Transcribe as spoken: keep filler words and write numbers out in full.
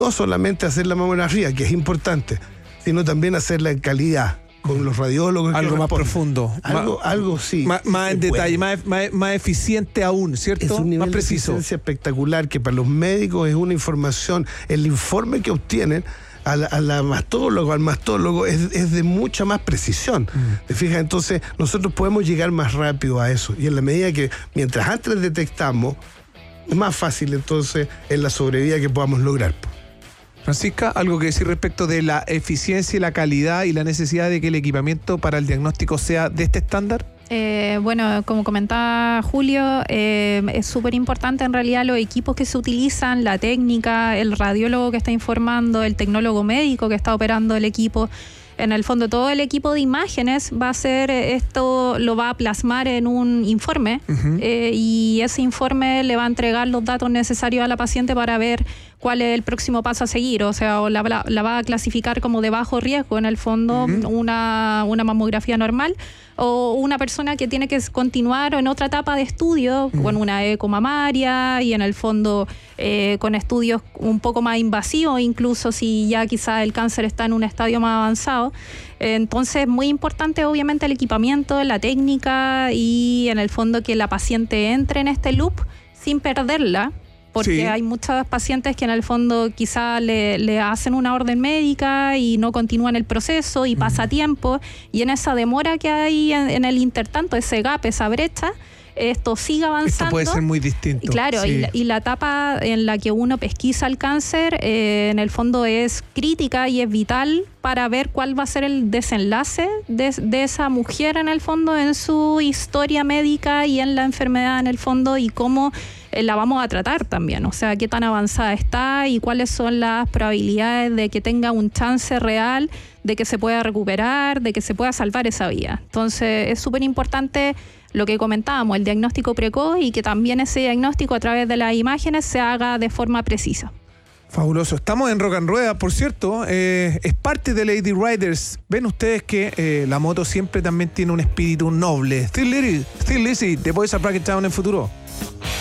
no solamente hacer la mamografía, que es importante, sino también hacerla en calidad, con los radiólogos. Algo más profundo. Algo, más, algo sí. Más, más en detalle, más, más, más eficiente aún, ¿cierto? Es un nivel más preciso. de eficiencia espectacular que para los médicos es una información, el informe que obtienen a la, a la mastólogo, al mastólogo, es, es de mucha más precisión. Mm. ¿Te fijas? Entonces, nosotros podemos llegar más rápido a eso. Y en la medida que, mientras antes detectamos, es más fácil entonces en la sobrevida que podamos lograr. Francisca, ¿algo que decir respecto de la eficiencia y la calidad y la necesidad de que el equipamiento para el diagnóstico sea de este estándar? Eh, bueno, como comentaba Julio, eh, es súper importante en realidad los equipos que se utilizan, la técnica, el radiólogo que está informando, el tecnólogo médico que está operando el equipo. En el fondo, todo el equipo de imágenes va a hacer esto, lo va a plasmar en un informe uh-huh. eh, y ese informe le va a entregar los datos necesarios a la paciente para ver cuál es el próximo paso a seguir. O sea, la, la, la va a clasificar como de bajo riesgo, en el fondo, uh-huh. una, una mamografía normal, o una persona que tiene que continuar en otra etapa de estudio, uh-huh. con una eco mamaria y en el fondo eh, con estudios un poco más invasivos, incluso si ya quizás el cáncer está en un estadio más avanzado. Entonces, muy importante obviamente el equipamiento, la técnica y en el fondo que la paciente entre en este loop sin perderla, porque sí. hay muchas pacientes que en el fondo quizá le, le hacen una orden médica y no continúan el proceso y pasa tiempo, y en esa demora que hay en, en el intertanto, ese gap, esa brecha, esto sigue avanzando. Esto puede ser muy distinto. Y claro, sí. y, la, y la etapa en la que uno pesquisa el cáncer, eh, en el fondo es crítica y es vital para ver cuál va a ser el desenlace de, de esa mujer en el fondo, en su historia médica y en la enfermedad en el fondo, y cómo eh, la vamos a tratar también. O sea, qué tan avanzada está y cuáles son las probabilidades de que tenga un chance real de que se pueda recuperar, de que se pueda salvar esa vida. Entonces, es súper importante lo que comentábamos, el diagnóstico precoz, y que también ese diagnóstico a través de las imágenes se haga de forma precisa. Fabuloso. Estamos en Rock and Rueda, por cierto. Eh, es parte de Lady Riders. Ven ustedes que eh, la moto siempre también tiene un espíritu noble. Still Lizzy, Still Lizzy, The Boys Are Back in Town en futuro.